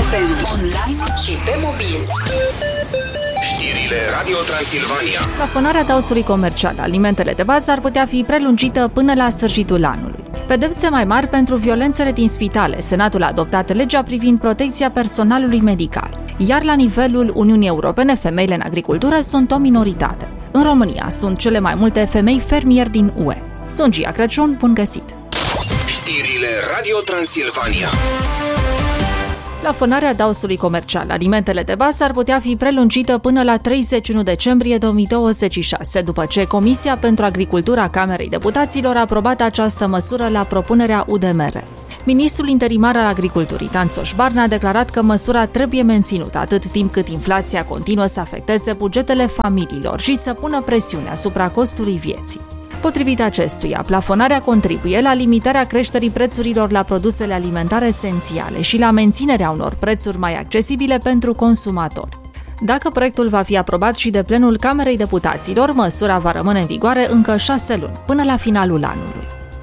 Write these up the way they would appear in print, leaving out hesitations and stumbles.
FM, online și pe mobil. Știrile Radio Transilvania. Plafonarea dausului comercial la alimentele de bază ar putea fi prelungită până la sfârșitul anului. Pedepse mai mari pentru violențele din spitale. Senatul a adoptat legea privind protecția personalului medical. Iar la nivelul Uniunii Europene, femeile în agricultură sunt o minoritate. În România sunt cele mai multe femei fermieri din UE. Sunt Gia Crăciun, bun găsit! Știrile Radio Transilvania. Plafonarea dausului comercial la alimentele de bază ar putea fi prelungită până la 31 decembrie 2026, după ce Comisia pentru Agricultura Camerei Deputaților a aprobat această măsură la propunerea UDMR. Ministrul interimar al Agriculturii, Tanțoș Barna, a declarat că măsura trebuie menținută atât timp cât inflația continuă să afecteze bugetele familiilor și să pună presiune asupra costului vieții. Potrivit acestuia, plafonarea contribuie la limitarea creșterii prețurilor la produsele alimentare esențiale și la menținerea unor prețuri mai accesibile pentru consumatori. Dacă proiectul va fi aprobat și de plenul Camerei Deputaților, măsura va rămâne în vigoare încă 6 luni, până la finalul anului.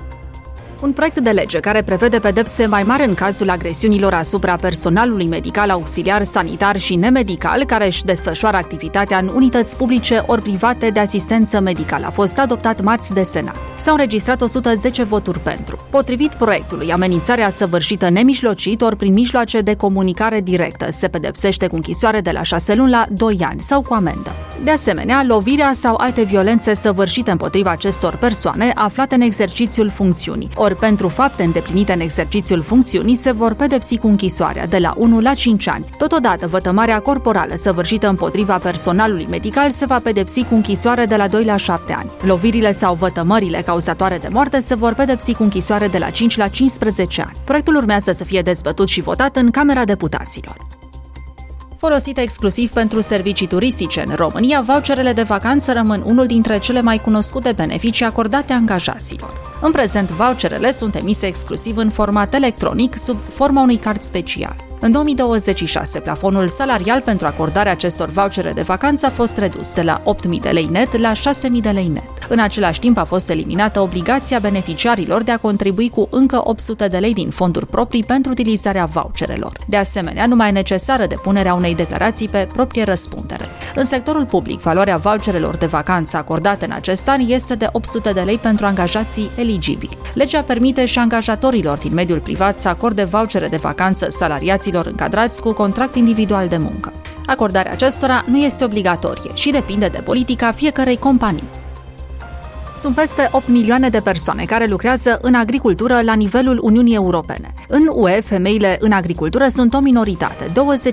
Un proiect de lege care prevede pedepse mai mari în cazul agresiunilor asupra personalului medical, auxiliar, sanitar și nemedical care își desfășoară activitatea în unități publice ori private de asistență medicală a fost adoptat marți de Senat. S-au înregistrat 110 voturi pentru. Potrivit proiectului, amenințarea săvârșită nemijlocit ori prin mijloace de comunicare directă se pedepsește cu închisoare de la 6 luni la 2 ani sau cu amendă. De asemenea, lovirea sau alte violențe săvârșite împotriva acestor persoane aflate în exercițiul funcțiunii, ori pentru fapte îndeplinite în exercițiul funcțiunii se vor pedepsi cu închisoarea de la 1 la 5 ani. Totodată, vătămarea corporală săvârșită împotriva personalului medical se va pedepsi cu închisoare de la 2 la 7 ani. Lovirile sau vătămările cauzatoare de moarte se vor pedepsi cu închisoare de la 5 la 15 ani. Proiectul urmează să fie dezbătut și votat în Camera Deputaților. Folosite exclusiv pentru servicii turistice în România, voucherele de vacanță rămân unul dintre cele mai cunoscute beneficii acordate angajaților. În prezent, voucherele sunt emise exclusiv în format electronic, sub forma unui card special. În 2026, plafonul salarial pentru acordarea acestor vouchere de vacanță a fost redus de la 8.000 de lei net la 6.000 de lei net. În același timp a fost eliminată obligația beneficiarilor de a contribui cu încă 800 de lei din fonduri proprii pentru utilizarea voucherelor. De asemenea, nu mai e necesară depunerea unei declarații pe proprie răspundere. În sectorul public, valoarea voucherelor de vacanță acordate în acest an este de 800 de lei pentru angajații eligibili. Legea permite și angajatorilor din mediul privat să acorde vouchere de vacanță salariaților încadrați cu contract individual de muncă. Acordarea acestora nu este obligatorie și depinde de politica fiecărei companii. Sunt peste 8 milioane de persoane care lucrează în agricultură la nivelul Uniunii Europene. În UE, femeile în agricultură sunt o minoritate.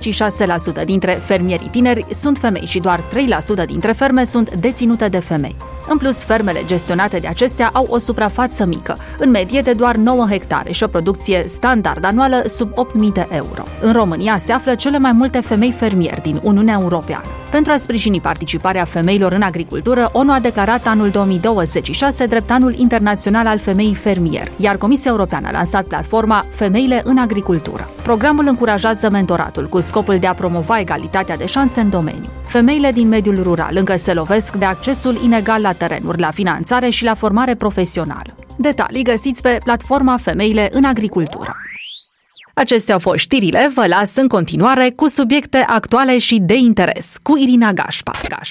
26% dintre fermierii tineri sunt femei și doar 3% dintre ferme sunt deținute de femei. În plus, fermele gestionate de acestea au o suprafață mică, în medie de doar 9 hectare și o producție standard anuală sub 8.000 de euro. În România se află cele mai multe femei fermieri din Uniunea Europeană. Pentru a sprijini participarea femeilor în agricultură, ONU a declarat anul 2026 drept anul internațional al femeii fermier, iar Comisia Europeană a lansat platforma Femeile în agricultură. Programul încurajează mentoratul cu scopul de a promova egalitatea de șanse în domeniu. Femeile din mediul rural încă se lovesc de accesul inegal la terenuri, la finanțare și la formare profesională. Detalii găsiți pe platforma Femeile în agricultură. Acestea au fost știrile, vă las în continuare cu subiecte actuale și de interes, cu Irina Gașpa.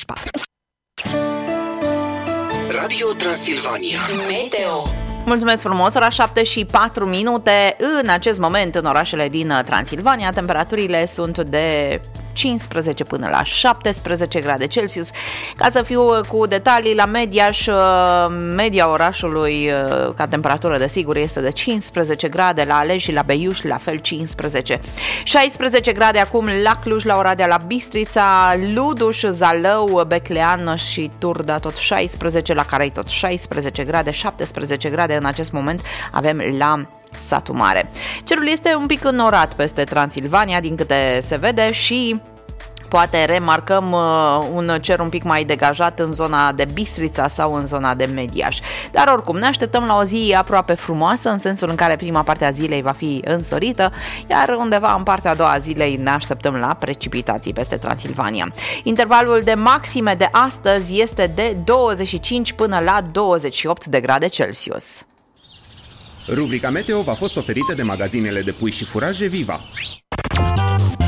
Radio Transilvania. Meteo. Mulțumesc frumos, ora 7 și 4 minute. În acest moment, în orașele din Transilvania, temperaturile sunt de 15 până la 17 grade Celsius. Ca să fiu cu detalii, la Mediaș, media orașului ca temperatură, desigur, este de 15 grade, la Alej și la Beiuș, la fel 15. 16 grade acum la Cluj, la Oradea, la Bistrița, Luduș, Zalău, Beclean și Turda, tot 16, la Carei tot 16 grade, 17 grade în acest moment avem la Satu Mare. Cerul este un pic înnorat peste Transilvania, din câte se vede, și poate remarcăm un cer un pic mai degajat în zona de Bistrița sau în zona de Mediaș. Dar oricum ne așteptăm la o zi aproape frumoasă, în sensul în care prima parte a zilei va fi însorită, iar undeva în partea a doua a zilei ne așteptăm la precipitații peste Transilvania. Intervalul de maxime de astăzi este de 25 până la 28 de grade Celsius. Rubrica Meteo v-a fost oferită de magazinele de pui și furaje Viva.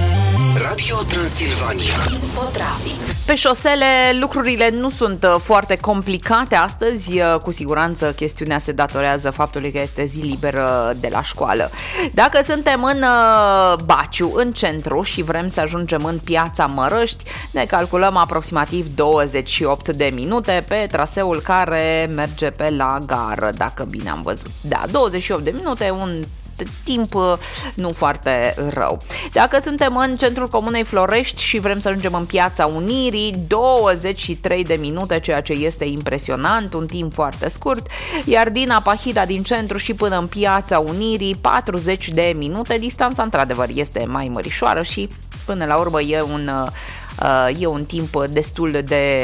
Transilvania. Infotrafic. Pe șosele lucrurile nu sunt foarte complicate astăzi, cu siguranță chestiunea se datorează faptului că este zi liberă de la școală. Dacă suntem în Baciu, în centru și vrem să ajungem în Piața Mărăști, ne calculăm aproximativ 28 de minute pe traseul care merge pe la gară, dacă bine am văzut. Da, 28 de minute, un timp nu foarte rău. Dacă suntem în centrul comunei Florești și vrem să ajungem în Piața Unirii, 23 de minute, ceea ce este impresionant, un timp foarte scurt, iar din Apahida din centru și până în Piața Unirii 40 de minute, distanța într-adevăr este mai mărișoară și până la urmă e un timp destul de